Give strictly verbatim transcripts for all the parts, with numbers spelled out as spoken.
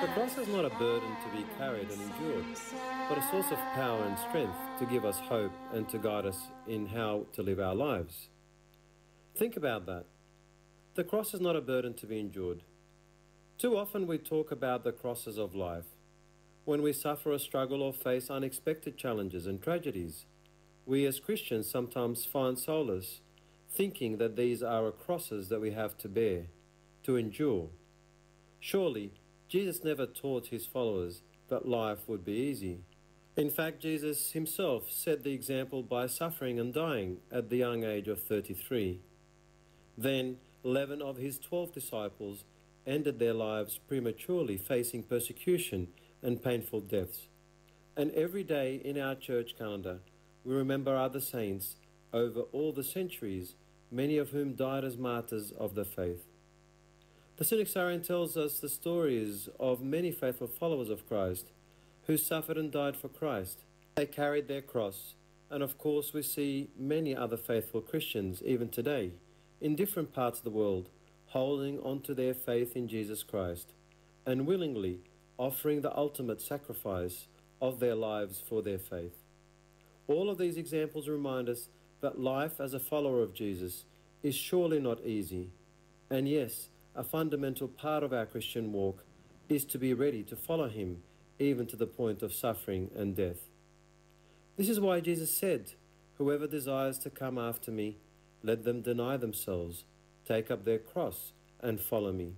The cross is not a burden to be carried and endured, but a source of power and strength to give us hope and to guide us in how to live our lives. Think about that. The cross is not a burden to be endured. Too often we talk about the crosses of life. When we suffer a struggle or face unexpected challenges and tragedies, we as Christians sometimes find solace thinking that these are crosses that we have to bear, to endure. Surely, Jesus never taught his followers that life would be easy. In fact, Jesus himself set the example by suffering and dying at the young age of thirty-three. Then, eleven of his twelve disciples ended their lives prematurely, facing persecution and painful deaths. And every day in our church calendar, we remember other saints over all the centuries, many of whom died as martyrs of the faith. The Synaxarion tells us the stories of many faithful followers of Christ who suffered and died for Christ. They carried their cross, and of course we see many other faithful Christians even today in different parts of the world holding on to their faith in Jesus Christ and willingly offering the ultimate sacrifice of their lives for their faith. All of these examples remind us that life as a follower of Jesus is surely not easy, and yes, a fundamental part of our Christian walk is to be ready to follow him even to the point of suffering and death. This is why Jesus said, "Whoever desires to come after me, let them deny themselves, take up their cross and follow me."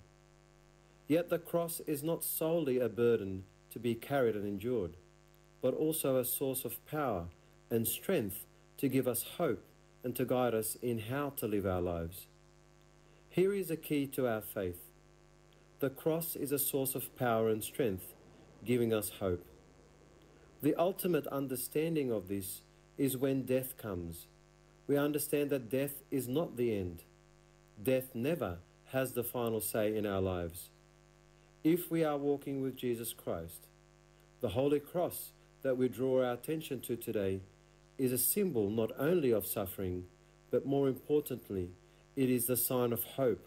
Yet the cross is not solely a burden to be carried and endured, but also a source of power and strength to give us hope and to guide us in how to live our lives. Here is a key to our faith. The cross is a source of power and strength, giving us hope. The ultimate understanding of this is when death comes. We understand that death is not the end. Death never has the final say in our lives. If we are walking with Jesus Christ, the Holy Cross that we draw our attention to today is a symbol not only of suffering, but more importantly, it is the sign of hope